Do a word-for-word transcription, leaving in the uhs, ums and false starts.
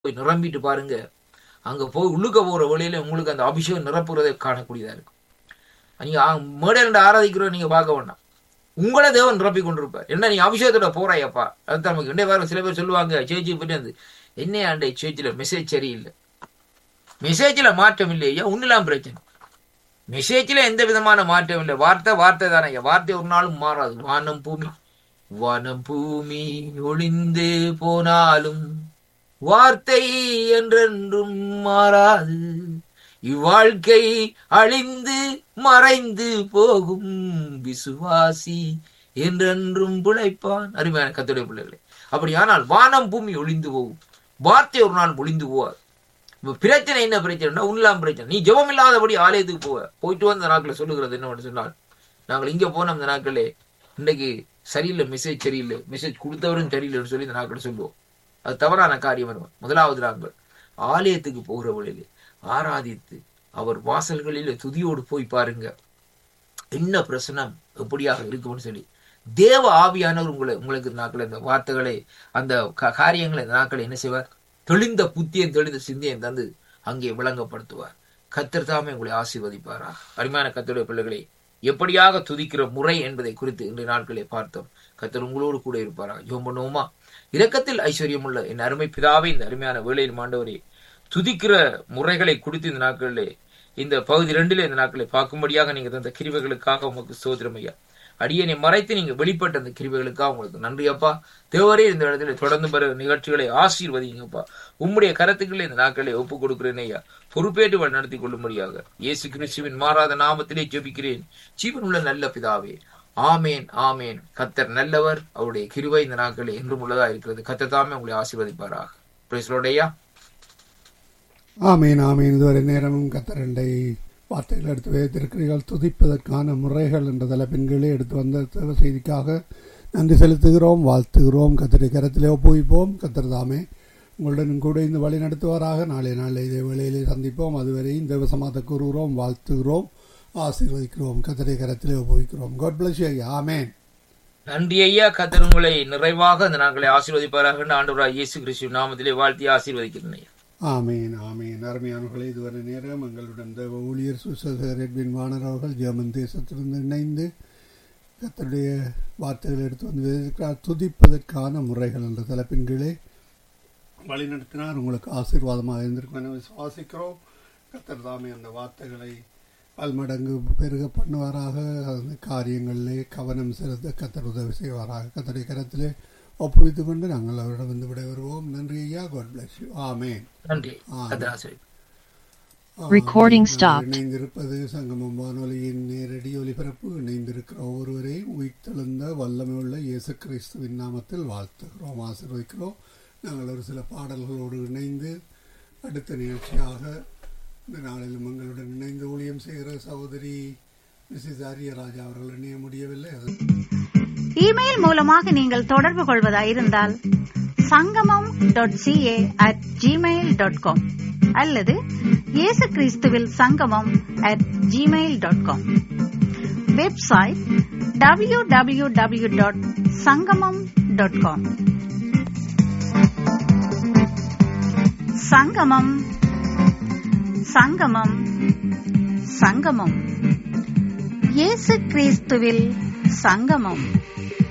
போய் நிரம்பிட்டு பாருங்க. அங்க போய் உள்ளுக்க போற வழியில உங்களுக்கு அந்த அபிஷேகம் நிரப்புறதை காணக்கூடியதா இருக்கும். நீங்க மேடையில ஆராதிக்கிறோம் நீங்க பார்க்க வேண்டாம், உங்களே தேவன் நிரப்பி கொண்டிருப்பார். என்ன நீ அபிஷேகத்தோட போறாயப்பா, அதுதான் நமக்கு என்ன வேற. சில பேர் சொல்லுவாங்க சேர்ச்சி பற்றி வந்து என்ன ஆண்டை சேர்ச்சில மெசேஜ் சரியில்லை, மெசேஜ்ல மாற்றம் இல்லையா, ஒன்னுலாம் பிரச்சனை. மெசேஜ்ல எந்த விதமான மாற்றம் இல்லை, வார்த்தை வார்த்தை தானே, வார்த்தை ஒரு நாளும் மாறாது. வானம் பூமி வானம் பூமி ஒளிந்து போனாலும் வார்த்தை என்றென்றும் மாறாது, இவ்வாழ்க்கை அழிந்து மறைந்து போகும், விசுவாசி என்றென்றும் பிழைப்பான். அருமையான கர்த்தருடைய பிள்ளைகளே, அப்படியானால் வானம் பூமி ஒளிந்து போகும், வார்த்தை ஒரு நாள் ஒளிந்து போவார். இப்ப பிரச்சனை என்ன பிரச்சனைனா உண்லாம் பிரச்சனை. நீ ஜெபம் இல்லாதபடி ஆலயத்துக்கு போவ. போயிட்டு வந்த நாட்களை சொல்லுகிறது என்ன சொன்னால், நாங்கள் இங்க போன அந்த நாட்களே இன்னைக்கு சரியில்லை, மெசேஜ் சரியில்லை, மெசேஜ் கொடுத்தவரும் சரியில்லைன்னு சொல்லி இந்த நாட்களை சொல்லுவோம். அது தவறான காரியம். முதலாவது நாங்கள் ஆலயத்துக்கு போகிற வழியிலே ஆராதித்து அவர் வாசல்களில் துதியோடு போய் பாருங்க, என்ன பிரச்சனம் எப்படியாக இருக்கும்னு சொல்லி தேவ ஆவியானவர் உங்களை உங்களுக்கு நாட்கள் இந்த வார்த்தைகளை அந்த காரியங்களை இந்த நாட்களை என்ன செய்வார், தெளிந்த புத்தியன் தெளிந்த சிந்தையன் தந்து அங்கே விளங்கப்படுத்துவார். கர்த்தர் தாமே உங்களை ஆசீர்வதிப்பாரா. அருமையான கர்த்தருடைய பிள்ளைகளை, எப்படியாக துதிக்கிற முறை என்பதை குறித்து இன்றைய நாட்களை பார்த்தோம். கர்த்தர் உங்களோடு கூட இருப்பாரா. ஜெபம் பண்ணுவோமா. இரக்கத்தில் ஐஸ்வர்யம் உள்ள என் அருமை பிதாவே, இந்த அருமையான வேளையில் ஆண்டவரே, துதிக்கிற முறைகளை குறித்து இந்த நாட்களிலே இந்த பகுதி ரெண்டிலே இந்த நாட்களை பார்க்கும்படியாக நீங்க தந்த கிருபைகளுக்காக உங்களுக்கு ஸ்தோத்திரம் ஐயா. அடியனை மறைத்து நீங்க வெளிப்பட்ட அந்த கிருபைகளுக்காக உங்களுக்கு நன்றி அப்பா. தேவரே, இந்த இடத்துல தொடர்ந்து வர நிகழ்ச்சிகளை ஆசீர்வதிங்கப்பா. உம்முடைய கருத்துக்களை இந்த நாட்களை ஒப்புக் கொடுக்கிறேன் ஐயா. பொறுப்பேற்று நடத்தி கொள்ளும்படியாக இயேசு கிறிஸ்துவின் மாறாத நாமத்திலே ஜெபிக்கிறேன் ஜீவன் உள்ள நல்ல பிதாவே. ஆமேன் ஆமேன். கர்த்தர் நல்லவர், அவருடைய கிருபை இந்த நாட்களில் என்றும் உள்ளதா இருக்கிறது. கர்த்தர் தாமே உங்களை ஆசீர்வதிப்பாராக. பிரைஸ் லார்ட் ஐயா. ஆமீன் ஆமீன். இதுவரை நேரமும் கர்த்தரண்டை வார்த்தைகள் எடுத்து வைத்திருக்கிறீர்கள். துதிப்பதற்கான முறைகள் என்ற தலைப்பின்களே எடுத்து வந்த செய்திக்காக நன்றி செலுத்துகிறோம், வாழ்த்துகிறோம். கர்த்தரை கரத்திலே ஒப்புவிப்போம். கர்த்தர் தாமே உங்களுடன் கூட இந்த வழி நடத்துவாராக. நாளை நாளை இதே வேளையிலே சந்திப்போம். அதுவரை இந்த விசமாத்த கூறுகிறோம், வாழ்த்துகிறோம், ஆசீர்வதிக்கிறோம். கர்த்தரை கரத்திலே ஒப்புவிக்கிறோம். God bless you. ஆமென். நன்றி ஐயா. கர்த்தர் உங்களை நிறைவாக இந்த நாட்களை ஆசீர்வதிப்பாராக. ஆண்டவராகிய இயேசு கிறிஸ்துவின் நாமத்திலே வாழ்த்தி ஆசீர்வதிக்கிறேன் ஐயா. ஆமீன் ஆமீன். அருமையானவர்களே, இதுவரை நேரம் எங்களுடன் தேவ ஊழியர் சுசேகர் எட்வின் வாணர் அவர்கள் ஜெர்மன் தேசத்திலிருந்து இணைந்து கர்த்தருடைய வார்த்தைகளை எடுத்து வந்து துதிப்பதற்கான முறைகள் என்ற தலைப்பின் கீழே வழிநடத்தினார். உங்களுக்கு ஆசீர்வாதமாக இருந்திருக்கும் என விசுவாசிக்கிறோம். கர்த்தர் தாமே அந்த வார்த்தைகளை பல்மடங்கு பெருக பண்ணுவாராக. அந்த காரியங்களிலே கவனம் செலுத்த கர்த்தர் உதவி செய்வாராக. கர்த்தருடைய கரத்திலே ஒப்புவித்துக் கொண்டு நாங்கள் அவரிடம் வந்து விட வருவோம். நன்றி ஐயா. God bless you. ஆமென். நன்றி. இணைந்திருப்பது சங்கமம் வானொலியின் நேரடி ஒலிபரப்பு. இணைந்திருக்கிற ஒவ்வொருவரையும் உயிர்த்தெழுந்த வல்லமை உள்ள இயேசு கிறிஸ்துவின் நாமத்தில் வாழ்த்துகிறோம், ஆசீர்வதிக்கிறோம். நாங்கள் ஒரு சில பாடல்களோடு இணைந்து அடுத்த நிகழ்ச்சியாக இந்த நாளிலும் எங்களுடன் இணைந்து ஊழியம் செய்கிற சகோதரி மிஸ்ஸஸ் ஆரியராஜா அவர்கள் இணைய முடியவில்லை. இமெயில் மூலமாக நீங்கள் தொடர்பு கொள்வதாயிருந்தால் சங்கமம் dot CA at Gmail dot com அல்லது இயேசு கிறிஸ்துவில் சங்கமம் at Gmail dot com. Website W W W dot சங்கமம் டாட் காம். சங்கமம் சங்கமம் சங்கமம். இயேசு கிறிஸ்துவில் சங்கமம்.